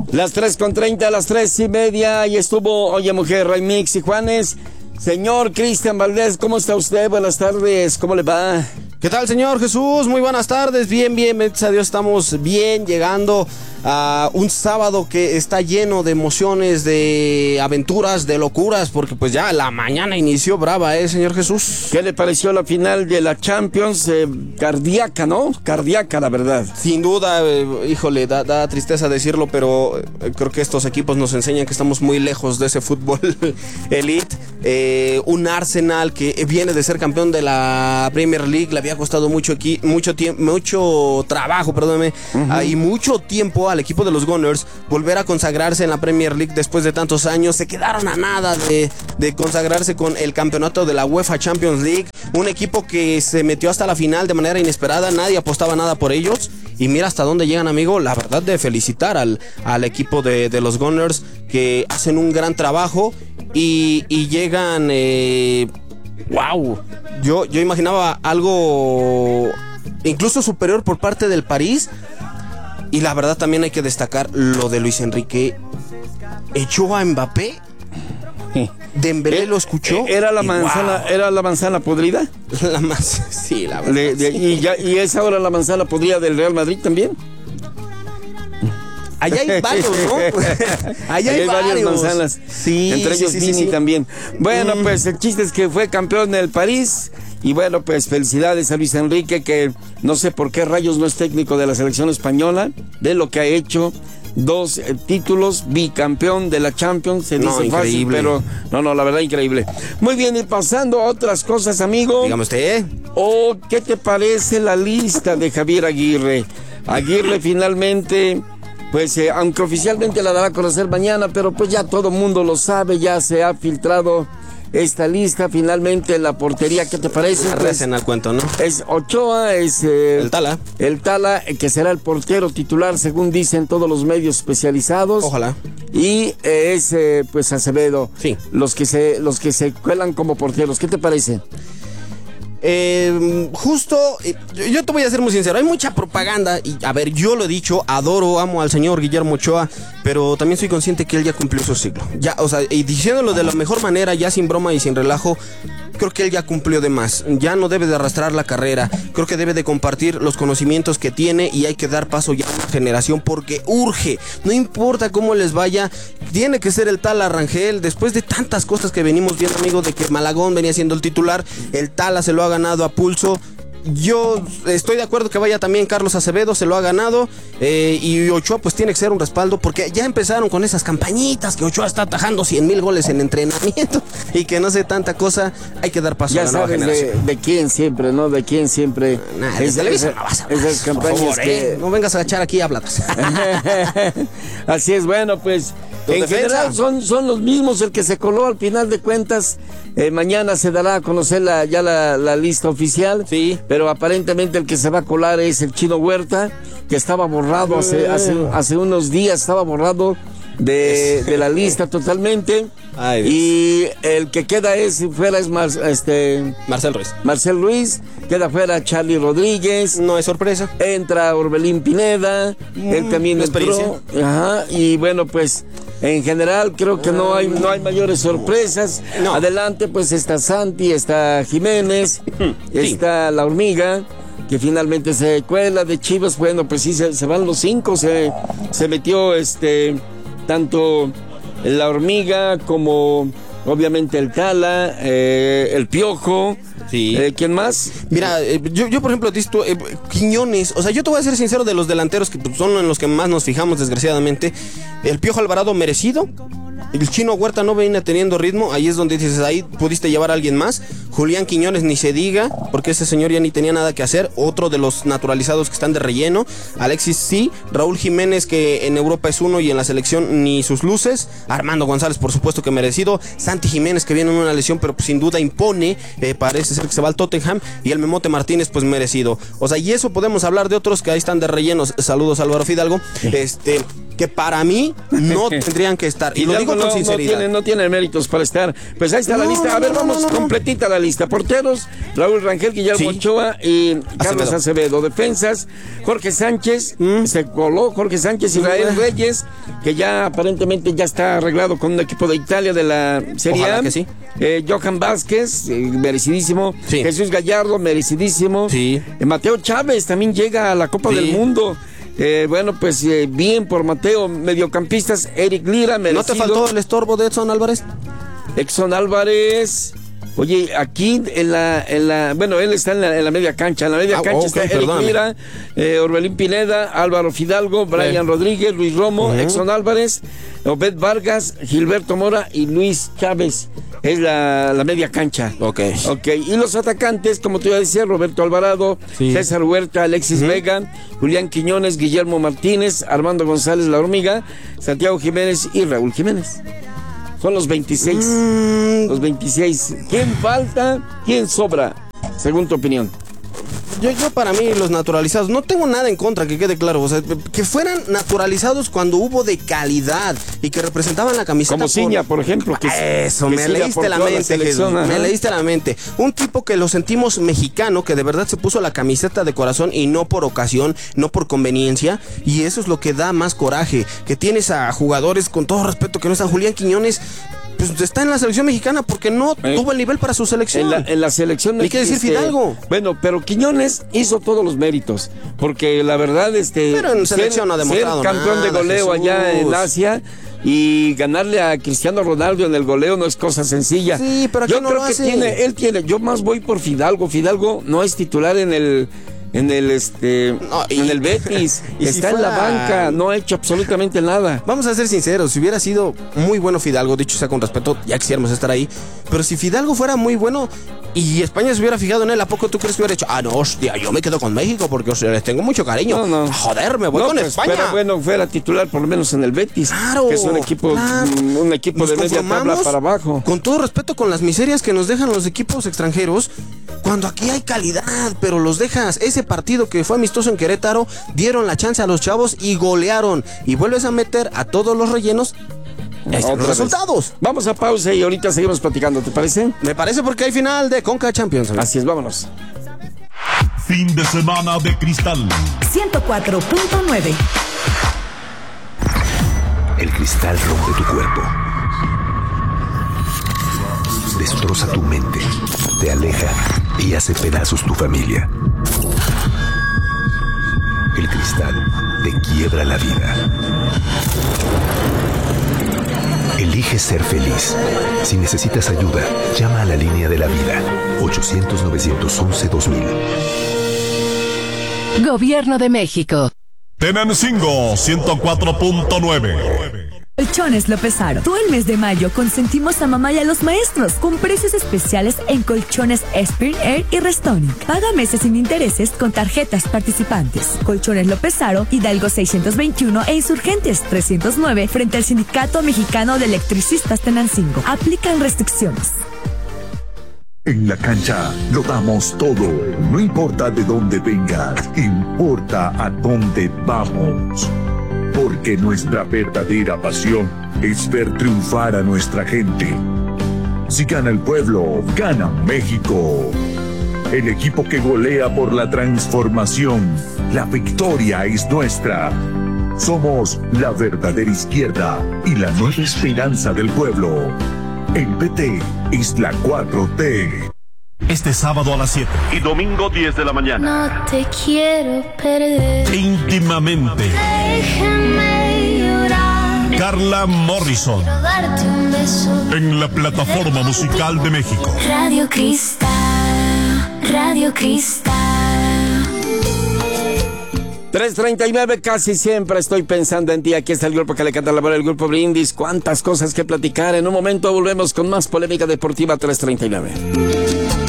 Las 3:30, a las 3:30, y estuvo Oye Mujer, Remix y Juanes. Señor Cristian Valdés, ¿cómo está usted? Buenas tardes, ¿cómo le va? ¿Qué tal, señor Jesús? Muy buenas tardes, bien, gracias a Dios estamos bien, llegando a un sábado que está lleno de emociones, de aventuras, de locuras, porque pues ya la mañana inició brava, señor Jesús. ¿Qué le pareció la final de la Champions? Cardíaca, ¿no? Cardíaca, la verdad. Sin duda, híjole, da tristeza decirlo, pero creo que estos equipos nos enseñan que estamos muy lejos de ese fútbol elite. Un Arsenal que viene de ser campeón de la Premier League, le había costado mucho trabajo, perdóneme, y mucho tiempo al equipo de los Gunners volver a consagrarse en la Premier League después de tantos años. Se quedaron a nada de consagrarse con el campeonato de la UEFA Champions League, un equipo que se metió hasta la final de manera inesperada, nadie apostaba nada por ellos, y mira hasta dónde llegan, amigo. La verdad, de felicitar al equipo de los Gunners, que hacen un gran trabajo y llegan, wow, yo imaginaba algo incluso superior por parte del París. Y la verdad también hay que destacar lo de Luis Enrique. Echó a Mbappé. Dembélé lo escuchó. ¿Era la manzana, wow, era la manzana podrida? Sí, la verdad. ¿Y es ahora la manzana podrida del Real Madrid también? Allá hay varios, ¿no? Allá hay varias manzanas. Sí, entre ellos Vini también. Bueno, pues el chiste es que fue campeón del París. Y bueno, pues felicidades a Luis Enrique, que no sé por qué rayos no es técnico de la selección española, de lo que ha hecho. 2 títulos, bicampeón de la Champions, se dice fácil, pero no, la verdad increíble. Muy bien, y pasando a otras cosas, amigo. Dígame usted. ¿Qué te parece la lista de Javier Aguirre? Aguirre finalmente, pues aunque oficialmente la dará a conocer mañana, pero pues ya todo el mundo lo sabe, ya se ha filtrado esta lista. Finalmente en la portería, ¿qué te parece? Recen al cuento, ¿no? Es Ochoa, es el Tala, que será el portero titular, según dicen todos los medios especializados. Ojalá. Y es pues Acevedo. Sí. Los que se cuelan como porteros. ¿Qué te parece? Yo te voy a ser muy sincero, hay mucha propaganda y a ver, yo lo he dicho, amo al señor Guillermo Ochoa, pero también soy consciente que él ya cumplió su ciclo, ya, o sea, y diciéndolo de la mejor manera, ya sin broma y sin relajo, creo que él ya cumplió de más, ya no debe de arrastrar la carrera, creo que debe de compartir los conocimientos que tiene y hay que dar paso ya a una generación porque urge, no importa cómo les vaya, tiene que ser el Tala Rangel, después de tantas cosas que venimos viendo, amigo, de que Malagón venía siendo el titular, el Tala se lo ha ganado a pulso. Yo estoy de acuerdo que vaya también Carlos Acevedo, se lo ha ganado, y Ochoa pues tiene que ser un respaldo porque ya empezaron con esas campañitas que Ochoa está atajando 100,000 goles en entrenamiento y que no sé tanta cosa, hay que dar paso a la nueva generación. De quién siempre, ¿no? De quién siempre. De Televisa no vas a hablar, esas campañas, por favor, que... no vengas a echar aquí hablatas. Así es, bueno, pues en general son los mismos. El que se coló al final de cuentas, mañana se dará a conocer la lista oficial. Sí. Pero aparentemente el que se va a colar es el Chino Huerta, que estaba borrado hace unos días, estaba borrado de la lista totalmente. Ay, Dios. Y el que queda fuera es Marcel Ruiz, queda fuera Charly Rodríguez. No es sorpresa. Entra Orbelín Pineda, él también entró. Ajá, y bueno, pues en general creo que no hay mayores sorpresas. No. Adelante pues está Santi, está Jiménez, está La Hormiga, que finalmente se cuela. De Chivas, bueno, pues sí, se van los 5, se metió tanto La Hormiga como obviamente el Tala, el Piojo. Sí. ¿Quién más? Mira, yo por ejemplo, Quiñones, o sea, yo te voy a ser sincero, de los delanteros que son en los que más nos fijamos, desgraciadamente, el Piojo Alvarado merecido. El Chino Huerta no viene teniendo ritmo, ahí es donde dices, ahí pudiste llevar a alguien más. Julián Quiñones ni se diga, porque ese señor ya ni tenía nada que hacer, otro de los naturalizados que están de relleno. Alexis sí, Raúl Jiménez, que en Europa es uno y en la selección ni sus luces. Armando González, por supuesto que merecido. Santi Jiménez, que viene en una lesión, pero pues, sin duda impone, parece ser que se va al Tottenham. Y el Memote Martínez, pues merecido. O sea, y eso podemos hablar de otros que ahí están de rellenos. Saludos, Álvaro Fidalgo. que para mí no tendrían que estar. Y lo digo con sinceridad. No tiene méritos para estar. Pues ahí está la lista. A ver, vamos completita la lista. Porteros, Raúl Rangel, Guillermo Ochoa y Carlos Acevedo. Defensas, Jorge Sánchez, se coló Jorge Sánchez, Israel Reyes, que ya aparentemente ya está arreglado con un equipo de Italia de la Serie A. Que sí. Johan Vázquez, merecidísimo. Sí. Jesús Gallardo, merecidísimo. Sí. Mateo Chávez también llega a la Copa del Mundo. Bueno, pues bien por Mateo. Mediocampistas, Eric Lira, merecido. ¿No te faltó el estorbo de Edson Álvarez? Edson Álvarez. Oye, aquí bueno, él está en la media cancha. En la media cancha está Eric Lira, Orbelín Pineda, Álvaro Fidalgo, Brian Rodríguez, Luis Romo, Edson Álvarez, Obed Vargas, Gilberto Mora y Luis Chávez. Es la media cancha. Ok. Y los atacantes, como tú ya decías, Roberto Alvarado, César Huerta, Alexis Vega, Julián Quiñones, Guillermo Martínez, Armando González La Hormiga, Santiago Jiménez y Raúl Jiménez. Son los 26. Los 26. ¿Quién falta? ¿Quién sobra? Según tu opinión. Yo para mí los naturalizados, no tengo nada en contra, que quede claro, o sea, que fueran naturalizados cuando hubo de calidad y que representaban la camiseta. Como Ciña, por ejemplo. Me leíste la mente, Jesús, me leíste la mente. Un tipo que lo sentimos mexicano, que de verdad se puso la camiseta de corazón y no por ocasión, no por conveniencia, y eso es lo que da más coraje, que tienes a jugadores, con todo respeto, que no están. Julián Quiñones pues está en la selección mexicana porque no tuvo el nivel para su selección. En la selección. Hay que decir Fidalgo. Bueno, pero Quiñones hizo todos los méritos, porque la verdad, pero en selección no ha demostrado ser campeón de goleo allá en Asia y ganarle a Cristiano Ronaldo en el goleo no es cosa sencilla. Sí, pero aquí yo no creo lo que hace. Yo más voy por Fidalgo. Fidalgo no es titular en el Betis, está en la banca, no ha hecho absolutamente nada. Vamos a ser sinceros, si hubiera sido muy bueno Fidalgo, dicho sea con respeto, ya quisiéramos estar ahí, pero si Fidalgo fuera muy bueno y España se hubiera fijado en él, ¿a poco tú crees que hubiera dicho, no, hostia, yo me quedo con México porque les tengo mucho cariño? No. Joder, me voy con España. Pero bueno, fuera titular por lo menos en el Betis, claro, que es un equipo de media tabla para abajo. Con todo respeto con las miserias que nos dejan los equipos extranjeros, cuando aquí hay calidad, pero los dejas. Ese partido que fue amistoso en Querétaro, dieron la chance a los chavos y golearon, y vuelves a meter a todos los rellenos. Los resultados. Vamos a pausa y ahorita seguimos platicando, ¿te parece? Me parece, porque hay final de Conca Champions. Así es, vámonos. Fin de semana de cristal. 104.9. El cristal rompe tu cuerpo, destroza tu mente, te aleja y hace pedazos tu familia. El cristal te quiebra la vida. Elige ser feliz. Si necesitas ayuda, llama a la línea de la vida. 800-911-2000. Gobierno de México. Tenancingo 104.9. Colchones López Aro. Todo el mes de mayo consentimos a mamá y a los maestros con precios especiales en colchones Spirit Air y Restonic. Paga meses sin intereses con tarjetas participantes. Colchones López Aro, Hidalgo 621 e Insurgentes 309 frente al Sindicato Mexicano de Electricistas Tenancingo. Aplican restricciones. En la cancha lo damos todo. No importa de dónde vengas, importa a dónde vamos. Porque nuestra verdadera pasión es ver triunfar a nuestra gente. Si gana el pueblo, gana México. El equipo que golea por la transformación. La victoria es nuestra. Somos la verdadera izquierda y la nueva esperanza del pueblo. El PT es la 4T. Este sábado a las 7 y domingo 10 de la mañana. No te quiero perder. Íntimamente. Déjame llorar. Carla Morrison. Quiero darte un beso. En la plataforma musical de México. Radio Cristal. Radio Cristal. 3:39, casi siempre estoy pensando en ti. Aquí está el grupo que le canta la voz, el grupo Brindis. Cuántas cosas que platicar. En un momento volvemos con más polémica deportiva. 3:39.